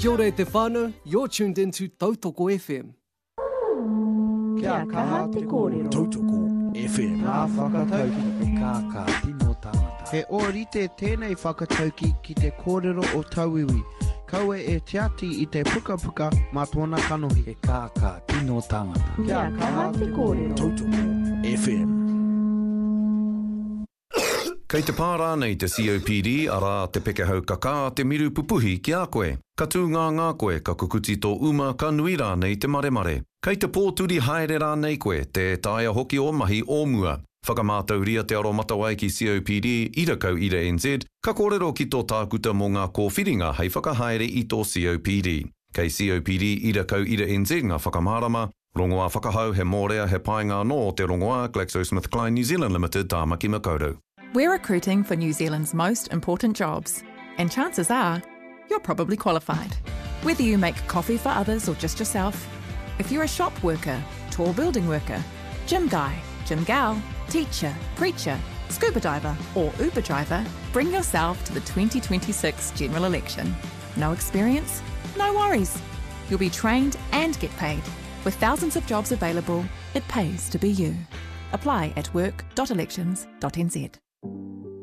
Kia ora e te whānau, you're tuned into Tautoko FM. Kia kaha te kōrero. Tautoko FM. Ngā whakatauki. E kāka tino tāngata. He ōrite tēnei whakatauki ki te kōrero o Tauiwi. Kaua e te ati i te puka puka mā tōna kanohi. E kāka tino tāngata. Kia kaha te kōrero. Tautoko FM. Kei te pārā nei te COPD, ara te pekehau kaka te miru pupuhi ki a koe. Ka tū ngā koe, ka kukuti tō uma, ka nui rā nei te maremare. Kei te pōturi haere rā nei koe, te taia hoki o mahi o mua. Whakamātau ria te aro matawai ki COPD, ira kau ira NZ, ka kōrero ki tō tākuta mō ngā kōwhiringa hei whakahaere i tō COPD. Kei COPD, ira kau ira NZ ngā whakamārama, rongoā whakahau he mōrea he painga no te rongoā GlaxoSmithKline New Zealand Limited tāmaki makaurau. We're recruiting for New Zealand's most important jobs, and chances are you're probably qualified. Whether you make coffee for others or just yourself, if you're a shop worker, tall building worker, gym guy, gym gal, teacher, preacher, scuba diver or Uber driver, bring yourself to the 2026 general election. No experience? No worries. You'll be trained and get paid. With thousands of jobs available, it pays to be you. Apply at work.elections.nz.